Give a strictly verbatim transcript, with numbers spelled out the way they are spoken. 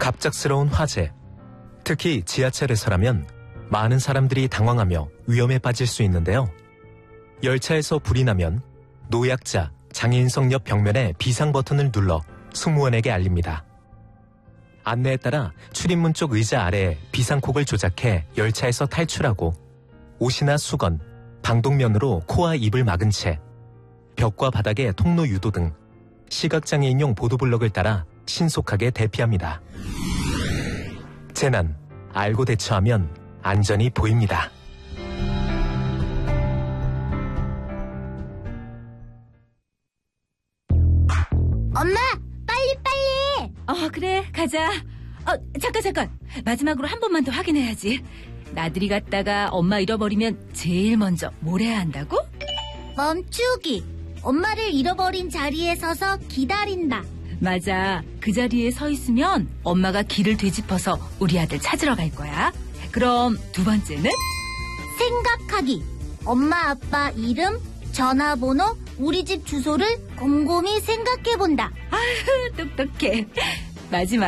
갑작스러운 화재. 특히 지하철에서라면 많은 사람들이 당황하며 위험에 빠질 수 있는데요. 열차에서 불이 나면 노약자, 장애인석 옆 벽면에 비상 버튼을 눌러 승무원에게 알립니다. 안내에 따라 출입문 쪽 의자 아래에 비상콕을 조작해 열차에서 탈출하고 옷이나 수건, 방독면으로 코와 입을 막은 채 벽과 바닥에 통로 유도 등 시각장애인용 보도블럭을 따라 신속하게 대피합니다. 재난, 알고 대처하면 안전이 보입니다. 엄마, 빨리 빨리. 어, 그래, 가자. 어, 잠깐 잠깐. 마지막으로 한 번만 더 확인해야지. 나들이 갔다가 엄마 잃어버리면 제일 먼저 뭘 해야 한다고? 멈추기. 엄마를 잃어버린 자리에 서서 기다린다. 맞아. 그 자리에 서 있으면 엄마가 길을 되짚어서 우리 아들 찾으러 갈 거야. 그럼 두 번째는? 생각하기. 엄마 아빠 이름, 전화번호, 우리 집 주소를 곰곰이 생각해본다. 아휴, 똑똑해. 마지막.